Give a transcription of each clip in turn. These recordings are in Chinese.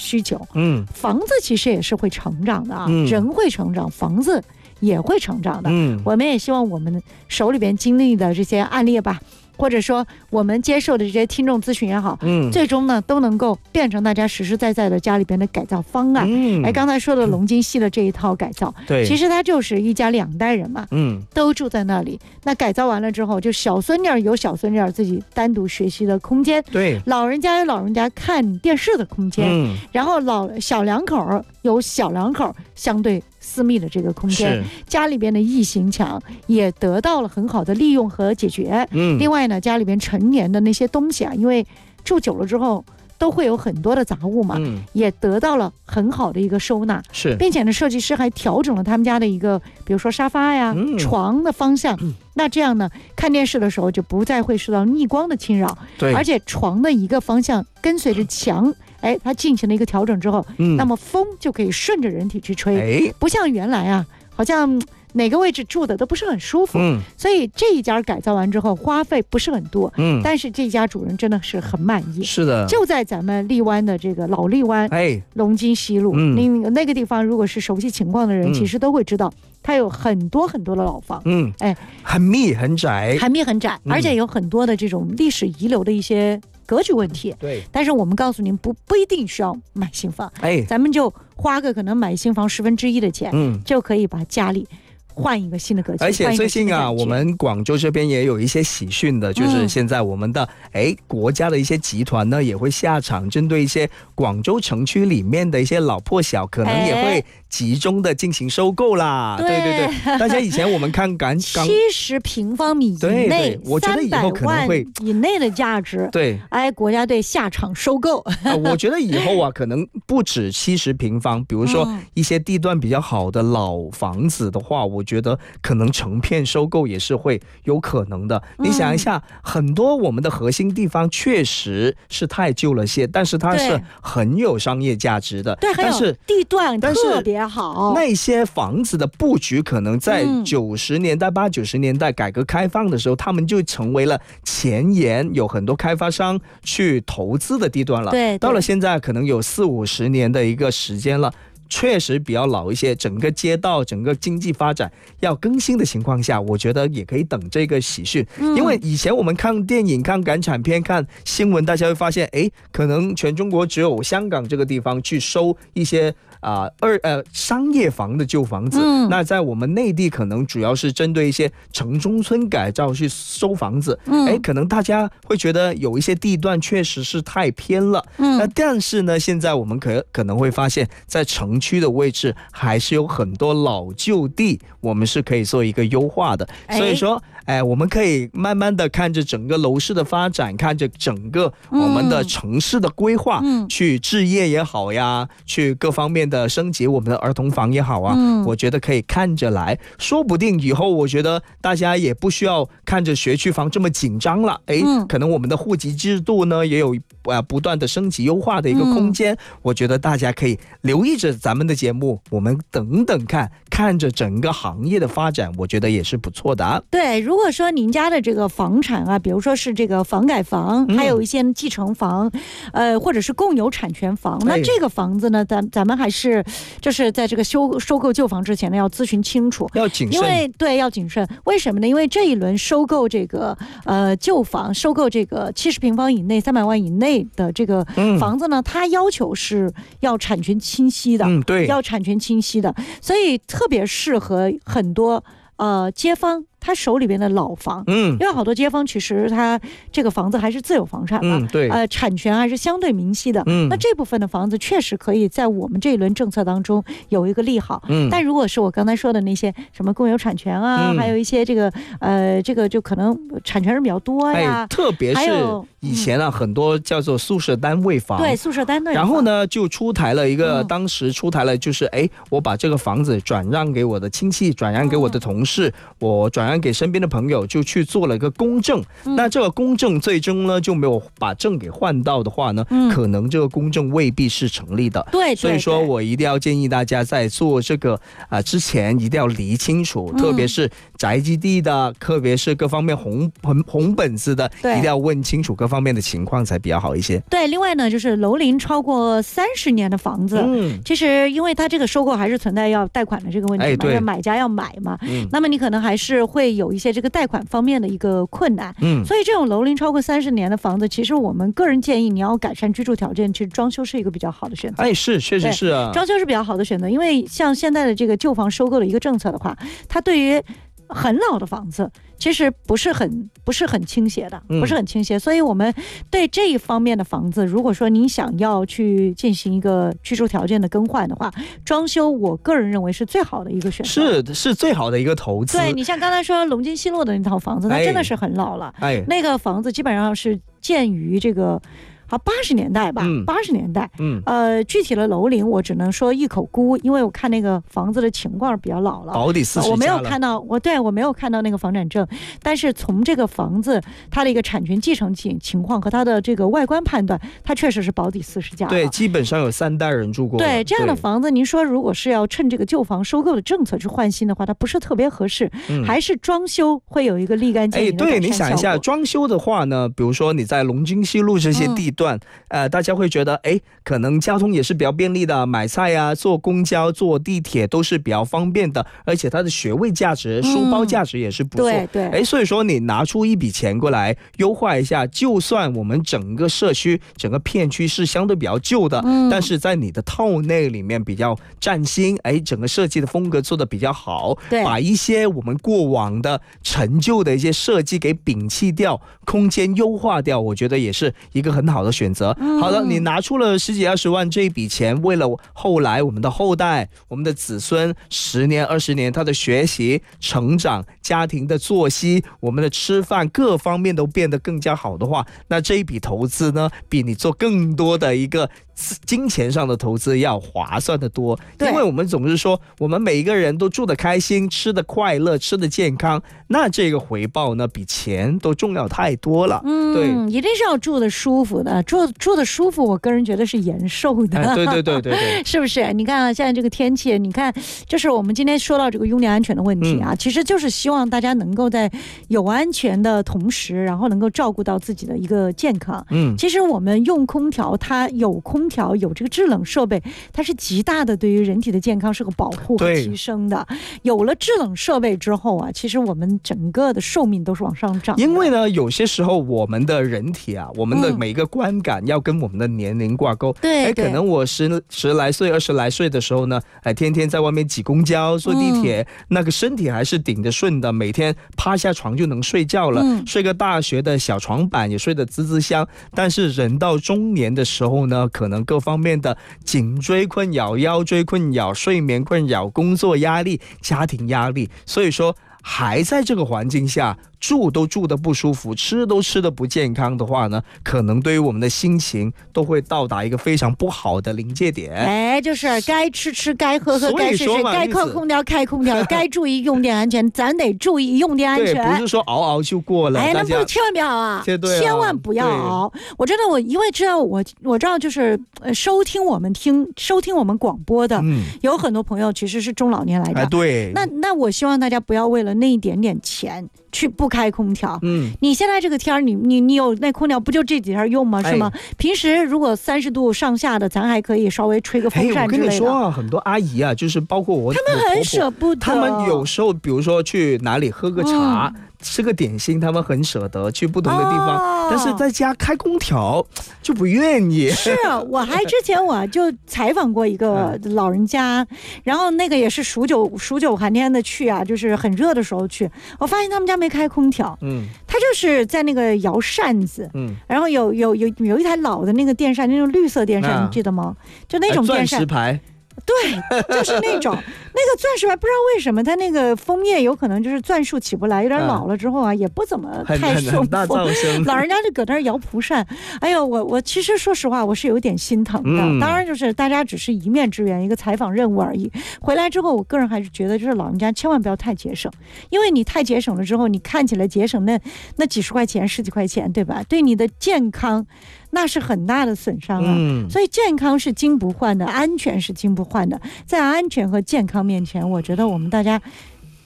需求。房子其实也是会成长的啊，人会成长，房子也会成长的。我们也希望我们手里边经历的这些案例吧，或者说我们接受的这些听众咨询也好，最终呢都能够变成大家实实在在的家里边的改造方案。刚才说的龙津西的这一套改造，对，其实它就是一家2代人嘛，都住在那里。那改造完了之后，就小孙女有小孙女自己单独学习的空间，对，老人家有老人家看电视的空间，然后小两口有小两口相对私密的这个空间，家里边的异形墙也得到了很好的利用和解决。另外呢，家里边陈年的那些东西啊，因为住久了之后都会有很多的杂物嘛，也得到了很好的一个收纳，并且呢，设计师还调整了他们家的一个，比如说沙发呀、床的方向。那这样呢，看电视的时候就不再会受到逆光的侵扰，而且床的一个方向跟随着墙。它进行了一个调整之后，那么风就可以顺着人体去吹，不像原来啊，好像哪个位置住的都不是很舒服。所以这一家改造完之后花费不是很多，但是这家主人真的是很满意。是的，就在咱们荔湾的这个老荔湾龙津西路，那个地方如果是熟悉情况的人，其实都会知道它有很多很多的老房，很密很窄，而且有很多的这种历史遗留的一些格局问题。对，但是我们告诉您，不一定需要买新房，咱们就花个可能买新房1/10的钱，就可以把家里换一个新的格局。而且最近啊，我们广州这边也有一些喜讯的，就是现在我们的国家的一些集团呢也会下场，针对一些广州城区里面的一些老破小，可能也会集中的进行收购啦。对，大家以前我们看70平方米以内，我觉得以后可能会300万以内的价值，对，国家队下场收购。我觉得以后啊，可能不止70平方，比如说一些地段比较好的老房子的话，我觉得可能成片收购也是会有可能的。你想一下，很多我们的核心地方确实是太旧了些，但是它是很有商业价值的。对，但是地段特别好，那些房子的布局可能在90年代、80、90年代改革开放的时候，他们就成为了前沿，有很多开发商去投资的地段了。对，到了现在可能有40、50年的一个时间了，确实比较老一些，整个街道整个经济发展要更新的情况下，我觉得也可以等这个喜讯。因为以前我们看电影、看港产片、看新闻，大家会发现可能全中国只有香港这个地方去收一些商业房的旧房子，那在我们内地可能主要是针对一些城中村改造去收房子。可能大家会觉得有一些地段确实是太偏了。那但是呢，现在我们可能会发现，在城区的位置还是有很多老旧地，我们是可以做一个优化的。所以说我们可以慢慢的看着整个楼市的发展，看着整个我们的城市的规划，去置业也好呀，去各方面的升级我们的儿童房也好啊，我觉得可以看着来，说不定以后我觉得大家也不需要看着学区房这么紧张了。可能我们的户籍制度呢也有不断的升级优化的一个空间。我觉得大家可以留意着咱们的节目，我们等等看着整个行业的发展，我觉得也是不错的啊。对，如果说您家的这个房产啊，比如说是这个房改房，还有一些继承房，或者是共有产权房，那这个房子呢，咱们还是就是在这个收购旧房之前呢，要咨询清楚，要谨慎。因为对，要谨慎。为什么呢？因为这一轮收购这个旧房，收购这个70平方以内、300万以内的这个房子呢，它要求是要产权清晰的，对，要产权清晰的，所以特别适合很多街坊他手里边的老房，因为好多街坊其实他这个房子还是自有房产嘛，对，产权还是相对明晰的，那这部分的房子确实可以在我们这一轮政策当中有一个利好，但如果是我刚才说的那些什么共有产权啊，还有一些这个就可能产权人比较多呀，特别是以前啊，很多叫做宿舍单位房，对，宿舍单位房，然后呢就出台了一个，当时出台了就是我把这个房子转让给我的亲戚，转让给我的同事，我转让给身边的朋友，就去做了一个公证。那这个公证最终呢就没有把证给换到的话呢，可能这个公证未必是成立的。对，所以说我一定要建议大家在做这个之前一定要理清楚，特别是宅基地的，特别是各方面红本子的，一定要问清楚各方面的情况才比较好一些。 对，另外呢，就是楼龄超过30年的房子，其实因为它这个收购还是存在要贷款的这个问题嘛，因为买家要买嘛，那么你可能还是会有一些这个贷款方面的一个困难，所以这种楼龄超过30年的房子，其实我们个人建议你要改善居住条件，其实装修是一个比较好的选择。 是，确实是啊， 装修是比较好的选择，因为像现在的这个旧房收购的一个政策的话，它对于很老的房子其实不是很倾斜的，不是很倾斜，所以我们对这一方面的房子，如果说你想要去进行一个居住条件的更换的话，装修我个人认为是最好的一个选择， 是最好的一个投资。 对，你像刚才说龙津西路的那套房子，它真的是很老了，那个房子基本上是建于这个80年代吧，80年代，具体的楼龄我只能说一口估，因为我看那个房子的情况比较老了， 保底40家了， 我没有看到，我没有看到那个房产证，但是从这个房子它的一个产权继承情况和它的这个外观判断，它确实是保底40家了， 对，基本上有3代人住过。 对，这样的房子，您说如果是要趁这个旧房收购的政策去换新的话，它不是特别合适，还是装修会有一个立竿见影的改善效果。 对，你想一下，装修的话呢，比如说你在龙津西路这些地段，大家会觉得可能交通也是比较便利的，买菜啊，坐公交坐地铁都是比较方便的，而且它的学位价值、书包价值也是不错， 对， 所以说你拿出一笔钱过来优化一下，就算我们整个社区整个片区是相对比较旧的，但是在你的套内里面比较崭新，整个设计的风格做得比较好，把一些我们过往的陈旧的一些设计给摒弃掉，空间优化掉，我觉得也是一个很好的选择。好了，你拿出了10几20万这一笔钱，为了后来我们的后代、我们的子孙10年20年他的学习成长、家庭的作息、我们的吃饭各方面都变得更加好的话，那这一笔投资呢，比你做更多的一个金钱上的投资要划算的多。因为我们总是说我们每一个人都住得开心，吃得快乐，吃得健康，那这个回报呢比钱都重要太多了。对， 一定是要住得舒服的，住得舒服，我个人觉得是延寿的。 对， 是不是？你看现在这个天气，你看就是我们今天说到这个用电安全的问题啊，其实就是希望大家能够在有安全的同时，然后能够照顾到自己的一个健康。其实我们用空调，它有空调有这个制冷设备，它是极大的对于人体的健康是个保护和提升的。有了制冷设备之后啊，其实我们整个的寿命都是往上涨。 因为呢，有些时候我们的人体啊，我们的每一个观感要跟我们的年龄挂钩。 对， 可能我十来岁、20来岁的时候呢，天天在外面挤公交、坐地铁，那个身体还是顶着顺的，每天趴下床就能睡觉了，睡个大学的小床板也睡得滋滋香。但是人到中年的时候呢，可能各方面的颈椎困扰、腰椎困扰、睡眠困扰、工作压力、家庭压力，所以说还在这个环境下住都住得不舒服，吃都吃得不健康的话呢，可能对于我们的心情都会到达一个非常不好的临界点。 就是该吃该喝该睡睡，该开空调开空调，该注意用电安全，咱得注意用电安全。 对，不是说熬就过了。 那不千万不要啊，千万不要熬。我真的因为知道我知道就是收听我们广播的，有很多朋友其实是中老年来的。 对。 那我希望大家不要为了那一点点钱去不开空调。你现在这个天你有那空调不就这几天用吗？是吗？平时如果30度上下的，咱还可以稍微吹个风扇之类的。 我跟你说啊，很多阿姨啊，就是包括我， 他们很舍不得。 他们有时候比如说去哪里喝个茶，吃个点心，他们很舍得去不同的地方，但是在家开空调就不愿意。 是我还之前我就采访过一个老人家，然后那个也是数九寒天的去啊，就是很热的时候去，我发现他们家没开空调，他就是在那个摇扇子，然后有一台老的那个电扇，那种绿色电扇，你记得吗？就那种电扇， 钻石牌。 对，就是那种那个钻石牌，不知道为什么它那个枫叶有可能就是钻树起不来，有点老了之后啊，也不怎么太受风。老人家就搁那儿摇蒲扇，哎呦，我其实说实话，我是有点心疼的。当然就是大家只是一面之缘，一个采访任务而已。回来之后，我个人还是觉得，就是老人家千万不要太节省，因为你太节省了之后，你看起来节省那几十块钱、10几块钱，对吧？对你的健康那是很大的损伤啊。所以健康是金不换的，安全是金不换的。在安全和健康面前，我觉得我们大家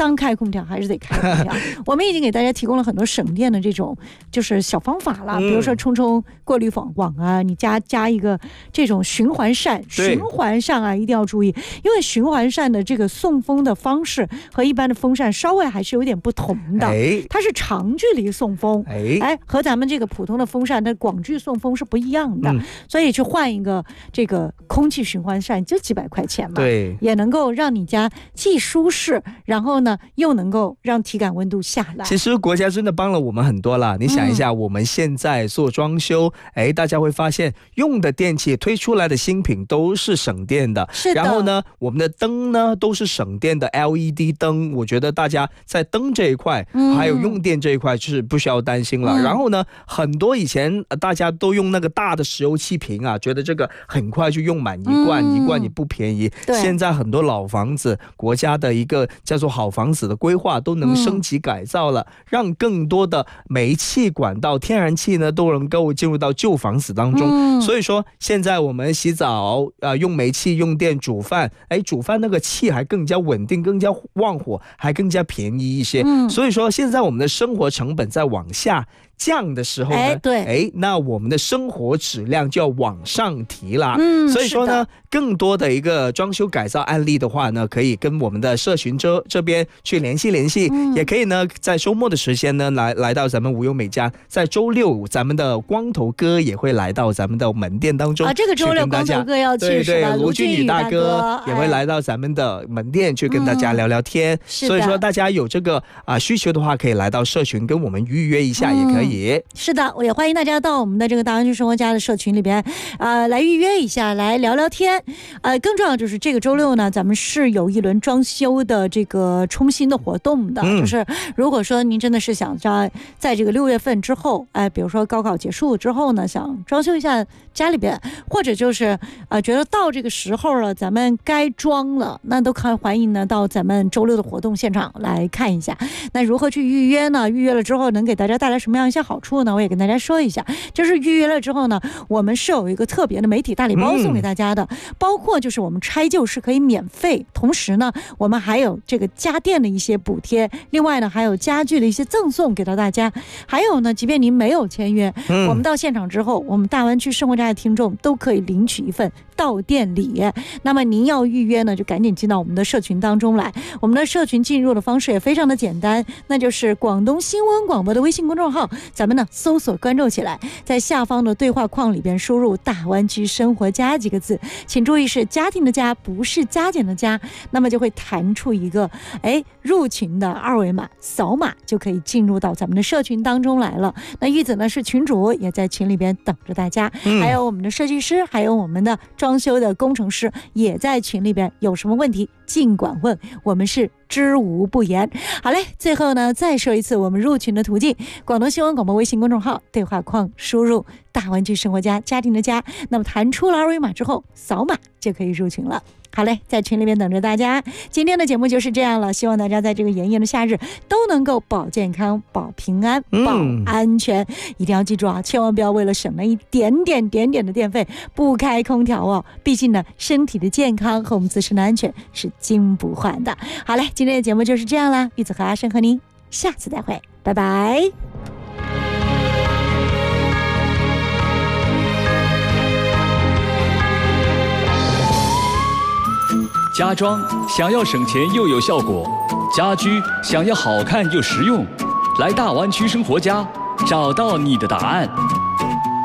当开空调还是得开空调。我们已经给大家提供了很多省电的这种就是小方法了，比如说冲过滤网啊，你加一个这种循环扇啊，一定要注意，因为循环扇的这个送风的方式和一般的风扇稍微还是有点不同的，它是长距离送风，和咱们这个普通的风扇的广距送风是不一样的，所以去换一个这个空气循环扇就几百块钱嘛， 对， 也能够让你家既舒适，然后呢又能够让体感温度下来。 其实国家真的帮了我们很多了，你想一下，我们现在做装修，大家会发现用的电器推出来的新品都是省电的， 是的。 然后呢，我们的灯呢都是省电的 LED 灯，我觉得大家在灯这一块，还有用电这一块就是不需要担心了。然后呢，很多以前大家都用那个大的石油气瓶啊，觉得这个很快就用满一罐也不便宜。现在很多老房子，国家的一个叫做好房子的规划都能升级改造了，让更多的煤气管道、天然气呢都能够进入到旧房子当中。所以说现在我们洗澡用煤气用电煮饭，煮饭那个气还更加稳定，更加旺火，还更加便宜一些。所以说现在我们的生活成本在往下降的时候呢，那我们的生活质量就要往上提啦。所以说呢，更多的一个装修改造案例的话呢，可以跟我们的社群这边去联系，也可以呢在周末的时间呢来到咱们无忧美家，在周六咱们的光头哥也会来到咱们的门店当中这个周六光头哥要去， 对，卢俊宇大哥也会来到咱们的门店去跟大家聊聊天。所以说大家有这个需求的话，可以来到社群跟我们预约一下也可以。 是的，我也欢迎大家到我们的这个大湾区生活家的社群里边来预约一下，来聊聊天。更重要就是这个周六呢，咱们是有一轮装修的这个冲新的活动的，就是如果说您真的是想在这个6月份之后，比如说高考结束之后呢，想装修一下家里边，或者就是觉得到这个时候了，咱们该装了，那都欢迎呢到咱们周六的活动现场来看一下。那如何去预约呢？预约了之后能给大家带来什么样一些好处呢？我也跟大家说一下，就是预约了之后呢，我们是有一个特别的媒体大礼包送给大家的，包括就是我们拆旧是可以免费，同时呢我们还有这个家电的一些补贴，另外呢还有家具的一些赠送给到大家，还有呢即便您没有签约，我们到现场之后，我们大湾区生活家的听众都可以领取一份到店礼。那么您要预约呢，就赶紧进到我们的社群当中来。我们的社群进入的方式也非常的简单，那就是广东新闻广播的微信公众号，咱们呢搜索关注起来，在下方的对话框里边输入大湾区生活家几个字，请注意是家庭的家，不是加减的加，那么就会弹出一个入群的二维码，扫码就可以进入到咱们的社群当中来了。那玉子呢是群主，也在群里边等着大家，还有我们的设计师，还有我们的装修的工程师也在群里边，有什么问题尽管问，我们是知无不言。好嘞，最后呢再说一次我们入群的途径，广东新闻广播微信公众号对话框输入大湾区生活家，家庭的家，那么弹出了二维码之后扫码就可以入群了。好嘞，在群里面等着大家。今天的节目就是这样了，希望大家在这个炎炎的夏日都能够保健康、保平安、保安全。一定要记住啊，千万不要为了省了一点点的电费不开空调哦。毕竟呢，身体的健康和我们自身的安全是金不换的。好嘞，今天的节目就是这样啦，玉子和阿生和您下次再会，拜拜。 家装想要省钱又有效果，家居想要好看又实用，来大湾区生活家，找到你的答案。